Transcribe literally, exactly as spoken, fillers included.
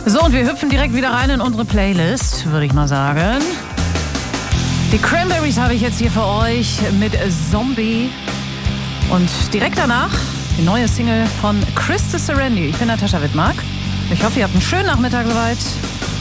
So, und wir hüpfen direkt wieder rein in unsere Playlist, würde ich mal sagen. Die Cranberries habe ich jetzt hier für euch mit Zombie. Und direkt danach die neue Single von Chris de Serendi. Ich bin Natascha Wittmark. Ich hoffe, ihr habt einen schönen Nachmittag soweit.